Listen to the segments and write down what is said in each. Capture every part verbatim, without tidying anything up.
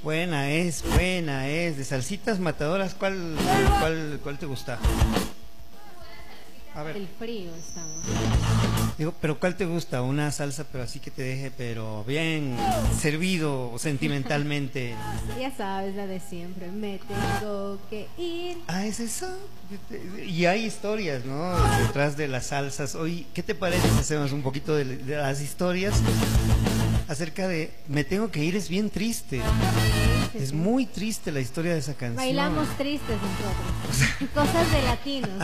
Buena es, buena es. De salsitas matadoras, ¿cuál, cuál, cuál te gusta? A ver. El frío estamos. Digo, pero ¿cuál te gusta? Una salsa, pero así que te deje, pero bien servido sentimentalmente. Ya sabes, la de siempre. Me tengo que ir. Ah, es eso. Y hay historias, ¿no? Detrás de las salsas. Hoy, ¿qué te parece si hacemos un poquito de, de las historias acerca de Me tengo que ir? Es bien triste. Sí, sí, Es sí. muy triste la historia de esa canción. Bailamos tristes nosotros. Cosas de latinos.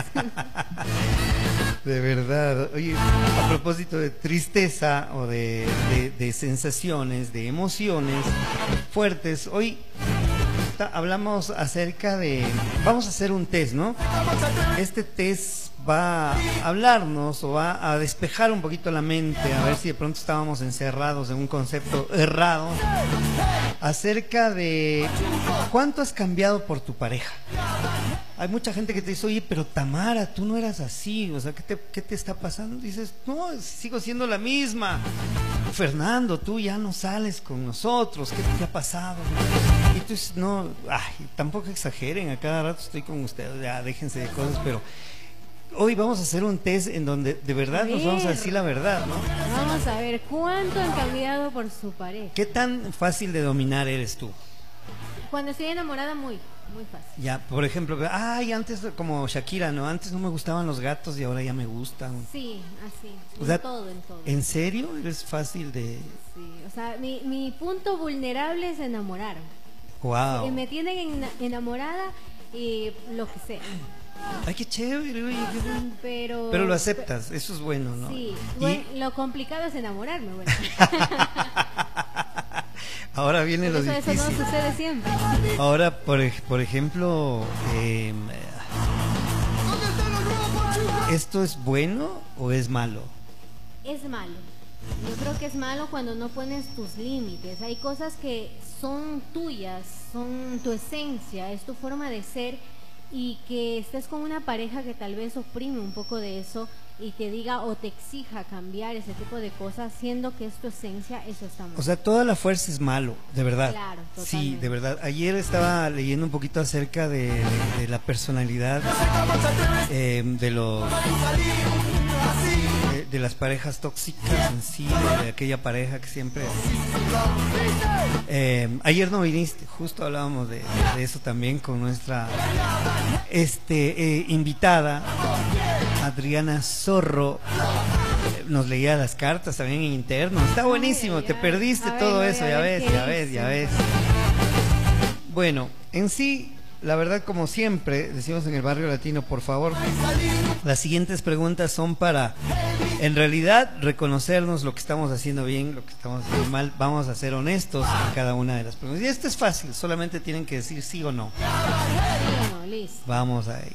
De verdad. Oye, a propósito de tristeza o de, de, de sensaciones, de emociones fuertes, hoy ta- hablamos acerca de... Vamos a hacer un test, ¿no? Este test va a hablarnos o va a despejar un poquito la mente, a ver si de pronto estábamos encerrados en un concepto errado, acerca de cuánto has cambiado por tu pareja. Hay mucha gente que te dice, oye, pero Tamara, tú no eras así, o sea, ¿qué te, qué te está pasando? Dices, no, sigo siendo la misma. Fernando, tú ya no sales con nosotros, ¿qué te ha pasado? Y tú dices, no, ay, tampoco exageren, a cada rato estoy con ustedes, ya déjense de cosas, pero hoy vamos a hacer un test en donde de verdad nos vamos a decir la verdad, ¿no? Vamos a ver cuánto han cambiado por su pareja. ¿Qué tan fácil de dominar eres tú? Cuando estoy enamorada, muy, muy fácil. Ya, por ejemplo, ay, antes como Shakira, ¿no? Antes no me gustaban los gatos y ahora ya me gustan. Sí, así. O En sea, todo, en todo. ¿en serio? ¿Eres fácil de...? Sí, o sea, mi, mi punto vulnerable es enamorar. Wow. Y me tienen en- enamorada y lo que sea. Ay, qué chévere, oye, qué bueno. Pero, Pero lo aceptas, eso es bueno, ¿no? Sí, Y bueno, lo complicado es enamorarme, bueno. ahora viene lo Eso, eso difícil. no sucede siempre. Ahora, por, ej- por ejemplo, eh, ¿esto es bueno o es malo? Es malo. Yo creo que es malo cuando no pones tus límites. Hay cosas que son tuyas, son tu esencia, es tu forma de ser, y que estés con una pareja que tal vez oprime un poco de eso y te diga o te exija cambiar ese tipo de cosas, siendo que es tu esencia, eso está mal. O sea, toda la fuerza es malo, de verdad. Claro, sí, totalmente. de verdad. Ayer estaba leyendo un poquito acerca de, de- de la personalidad eh, de los de, de las parejas tóxicas en sí, de, de aquella pareja que siempre. Eh, ayer no viniste, justo hablábamos de, de eso también con nuestra este eh, invitada Adriana Zorro. Eh, Nos leía las cartas también en interno. Está buenísimo, Ay, te ay, perdiste ay. todo Ay, no, eso, ya ya ves ves, qué ya ves, ya ves. dice. Bueno, en sí, la verdad, como siempre, decimos en el Barrio Latino, por favor, las siguientes preguntas son para, en realidad, reconocernos lo que estamos haciendo bien, lo que estamos haciendo mal. Vamos a ser honestos en cada una de las preguntas. Y esto es fácil, solamente tienen que decir sí o no. Sí o no, listo. Vamos ahí.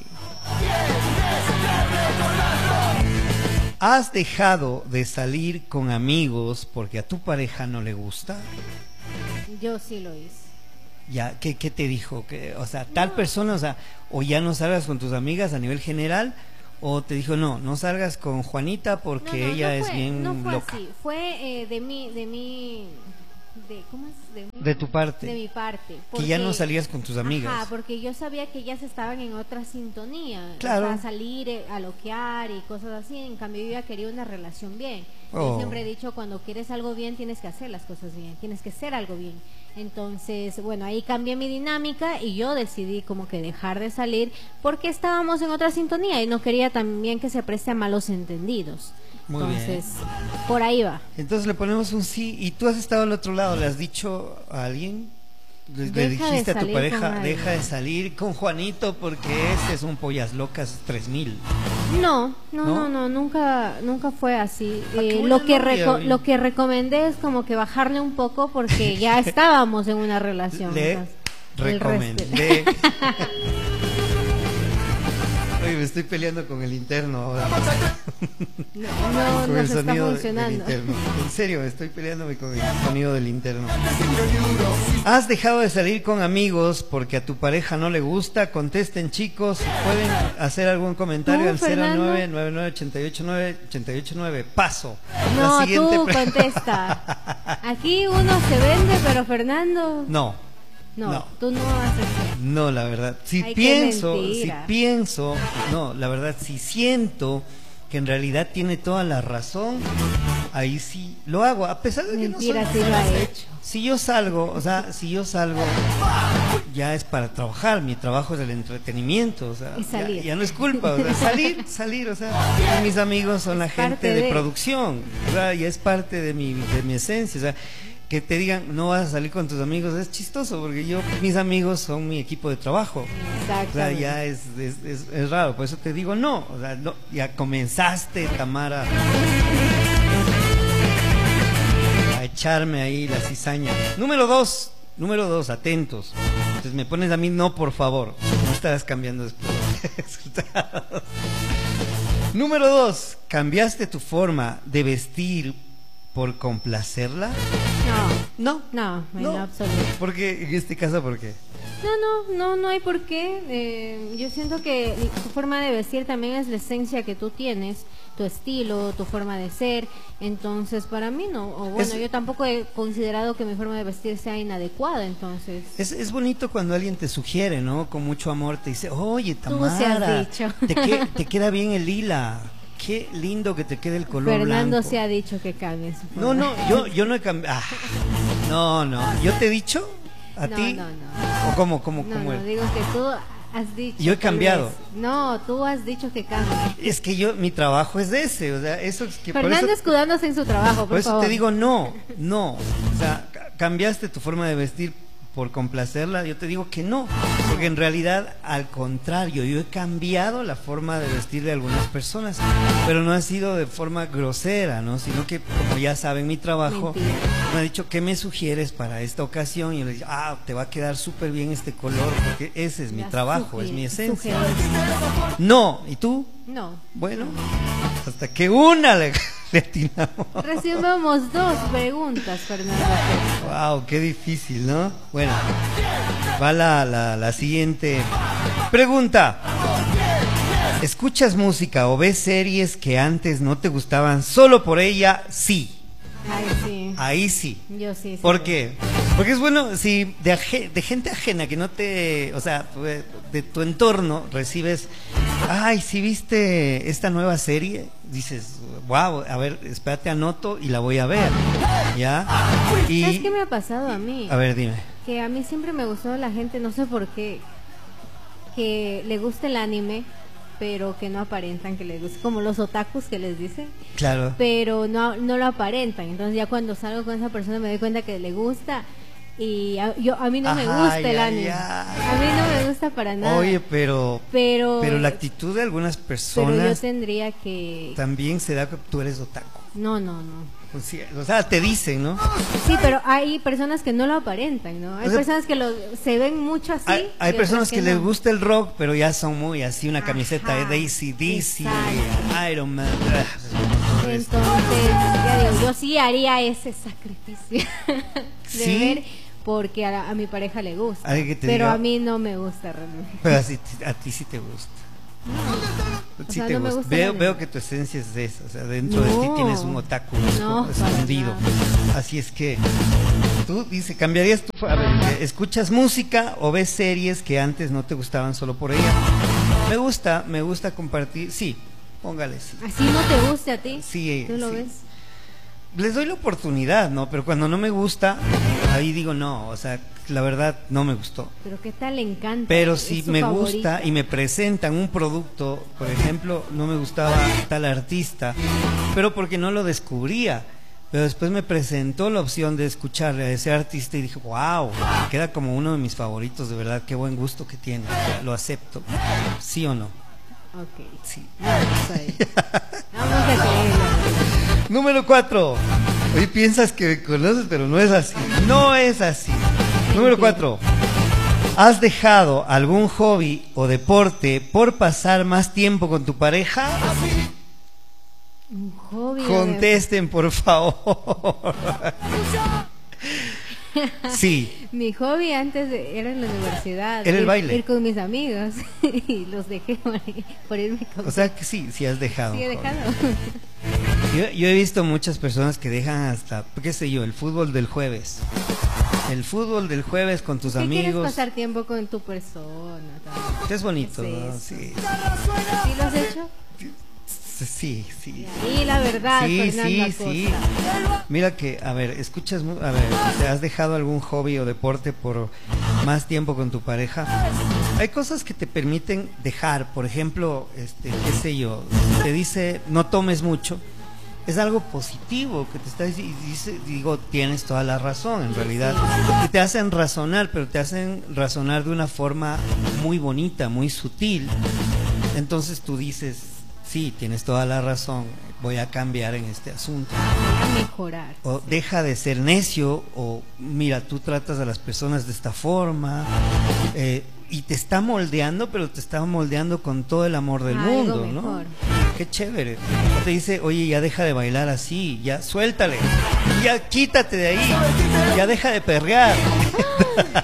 ¿Has dejado de salir con amigos porque a tu pareja no le gusta? Yo sí lo hice. Ya, ¿qué, qué te dijo? Que, o sea, tal persona, o sea, o ya no salgas con tus amigas a nivel general, o te dijo, no, no salgas con Juanita porque No, no, ella no es fue- bien no fue loca. así. Fue eh, de mí, de mí, de, ¿cómo es? De, mí- De tu parte. De mi parte. Que ya no porque- salías con tus amigas. Ajá, porque yo sabía que ellas estaban en otra sintonía. Claro. O sea, salir eh, a loquear y cosas así. En cambio, yo ya quería una relación bien. Oh. Yo siempre he dicho, cuando quieres algo bien, tienes que hacer las cosas bien. Tienes que ser algo bien. Entonces, bueno, ahí cambié mi dinámica y yo decidí como que dejar de salir porque estábamos en otra sintonía y no quería también que se preste a malos entendidos. Muy bien. Entonces, por ahí va. Entonces le ponemos un sí. ¿Y tú has estado al otro lado? ¿Le has dicho a alguien? ¿Le, le Deja de dijiste a tu salir pareja, con alguien. deja de salir con Juanito porque este es un pollas locas tres mil? No, no, ¿No? no, no, nunca, nunca fue así. Ah, qué Eh, buena lo que novia, reco- oye. lo que recomendé es como que bajarle un poco porque ya estábamos en una relación. Le entonces, el recomendé. Oye, me estoy peleando con el interno ahora. No, no Con nos el está sonido del funcionando. interno. En serio, estoy peleándome con el sonido del interno. ¿Has dejado de salir con amigos porque a tu pareja no le gusta? Contesten, chicos. Pueden hacer algún comentario ¿Tú, al cero Fernando? nueve nueve nueve ocho ocho nueve ocho ocho nueve. Paso. No, La siguiente tú pre- contesta. Aquí uno se vende, pero Fernando. No, No, No. tú no haces eso. No, la verdad. Si Ay, qué pienso, si mentira. pienso, no, la verdad, si siento que en realidad tiene toda la razón, ahí sí lo hago, a pesar de que Mentira, no sí soy... lo ha hecho. Si yo salgo, o sea, si yo salgo, ya es para trabajar, mi trabajo es el entretenimiento, o sea, Y salir. Ya, ya no es culpa, o sea, salir, salir, o sea, mis amigos son la Es gente parte de, de- producción, o sea, ya es parte de mi, de mi esencia, o sea, que te digan no vas a salir con tus amigos es chistoso, porque yo, mis amigos son mi equipo de trabajo. O sea, Exactamente. ya es, es, es, es raro, por eso te digo no, o sea, no, ya comenzaste, Tamara, a echarme ahí la cizaña. Número dos, número dos, atentos. Entonces me pones a mí no, por favor, no estarás cambiando después de los resultados. Número dos, ¿cambiaste tu forma de vestir por complacerla? No, No, no, en no. absoluto. ¿Por qué? En este caso, ¿por qué? No, no, no, no hay por qué. Eh, yo siento que tu forma de vestir también es la esencia que tú tienes, tu estilo, tu forma de ser. Entonces, para mí no. O bueno, Es- yo tampoco he considerado que mi forma de vestir sea inadecuada. Entonces, Es, es bonito cuando alguien te sugiere, ¿no? Con mucho amor te dice, oye, Tú se has Tamara, dicho. te, que- te queda bien el lila. Qué lindo que te quede el color Fernando blanco. se ha dicho que cambie su No, forma. no, yo, yo no he cambiado. Ah, no, no. ¿Yo te he dicho? ¿A No, ti? no, no. ¿O cómo, cómo, No, cómo no, es? digo que tú has dicho. Yo he tal cambiado. vez. No, tú has dicho que cambie. Es que yo, mi trabajo es ese, o sea, eso es que por Fernando eso, escudándose en su trabajo, por, por eso favor. te digo no, no. O sea, ca- cambiaste tu forma de vestir por complacerla, yo te digo que no, porque en realidad al contrario, yo he cambiado la forma de vestir de algunas personas, pero no ha sido de forma grosera, ¿no? Sino que como ya saben mi trabajo, Mentira. me ha dicho, ¿qué me sugieres para esta ocasión? Y yo le digo, ah, te va a quedar súper bien este color, porque ese es mi La trabajo, suge- es mi esencia. sugerencia. No, ¿y tú? No. Bueno, hasta que una le, le atinamos. Recibimos dos preguntas, Fernando. Wow, qué difícil, ¿no? Bueno, va la, la, la siguiente pregunta. ¿Escuchas música o ves series que antes no te gustaban solo por ella? Sí, Ay, sí. ahí sí. Yo sí. sí. ¿Por qué? Porque es bueno, si de, aje- de gente ajena que no te, o sea, de, de tu entorno recibes, ay, si viste esta nueva serie, dices, wow, a ver, espérate, anoto y la voy a ver, ¿ya? Y, ¿Sabes qué me ha pasado a mí? a ver, dime. Que a mí siempre me gustó la gente, no sé por qué, que le gusta el anime, pero que no aparentan que les guste, como los otakus que les dicen, Claro. pero no, no lo aparentan. Entonces ya cuando salgo con esa persona me doy cuenta que le gusta y a, yo, a mí no me Ay, gusta el ay, anime. ay. A mí no me gusta para nada. Oye, pero, pero, pero la actitud de algunas pero yo personas tendría que... también se da que tú eres otaku. No, no, no. Pues sí, o sea, te dicen, ¿no? Sí, pero hay personas que no lo aparentan, ¿no? Hay O sea, personas que lo, se ven mucho así. Hay, hay y personas otras que, les no. gusta el rock, pero ya son muy así, una camiseta Ajá, de A C D C, exacto. Iron Man. Entonces, ya digo, yo sí haría ese sacrificio de ¿Sí? ver porque a, a mi pareja le gusta, Alguien que te pero diga- a mí no me gusta realmente. Pero así, a ti sí te gusta. O Sí sea, te no me gusta. gusta Veo, la veo neta. que tu esencia es esa, o sea, dentro de ti No. tienes un otaku No, para escondido. nada. Así es que tú dice, ¿cambiarías tu a ver, escuchas música o ves series que antes no te gustaban solo por ella? Me gusta, me gusta compartir, sí, póngale sí. Así no te guste a ti. Sí, ¿Tú lo sí. ves? Les doy la oportunidad, ¿no? Pero cuando no me gusta, ahí digo no, o sea, la verdad no me gustó. Pero qué tal le encanta. Pero es si su me favorita. gusta y me presentan un producto, por ejemplo, no me gustaba tal artista, pero porque no lo descubría. Pero después me presentó la opción de escucharle a ese artista y dije, wow, queda como uno de mis favoritos, de verdad, qué buen gusto que tiene. O sea, lo acepto. ¿Sí o no? Ok. Sí. Vamos ahí. Vamos a creerlo. Número cuatro. Hoy piensas que me conoces, pero no es así. No es así. Número cuatro. ¿Has dejado algún hobby o deporte por pasar más tiempo con tu pareja? Un hobby. Contesten, por favor. Sí. Mi hobby antes de- era en la universidad. Era el ir, baile. Ir con mis amigos y los dejé por, por irme con. O sea que sí, sí has dejado. Sí, he un hobby. dejado. Yo, yo he visto muchas personas que dejan hasta, qué sé yo, el fútbol del jueves. el fútbol del jueves con tus ¿Qué quieres amigos. pasar tiempo con tu persona? también? Es bonito, ¿Qué es ¿no? eso? Sí. ¿Sí lo has hecho? Sí, sí. Y la verdad, Sí, Fernando sí, sí. Acosta. Mira que, a ver, escuchas, mu- a ver, ¿te has dejado algún hobby o deporte por más tiempo con tu pareja? Hay cosas que te permiten dejar, por ejemplo, este, qué sé yo, si te dice no tomes mucho, es algo positivo que te está diciendo, y dice, digo, tienes toda la razón, en realidad, y te hacen razonar, pero te hacen razonar de una forma muy bonita, muy sutil. Entonces tú dices, sí, tienes toda la razón, voy a cambiar en este asunto. A mejorar. O deja de ser necio, o mira, tú tratas a las personas de esta forma, eh, y te está moldeando, pero te está moldeando con todo el amor del Algo mundo, ¿no? mejor. Qué chévere. Te dice, oye, ya deja de bailar así, ya suéltale, ya quítate de ahí, ya deja de perrear.